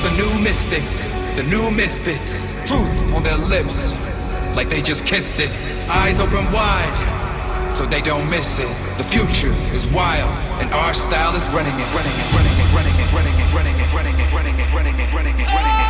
the new mystics, the new misfits. Truth on their lips, like they just kissed it. Eyes open wide, so they don't miss it. The future is wild, and our style is running it, running it, running it, running it, running it, running it, running it, running it, running it, running it, running it.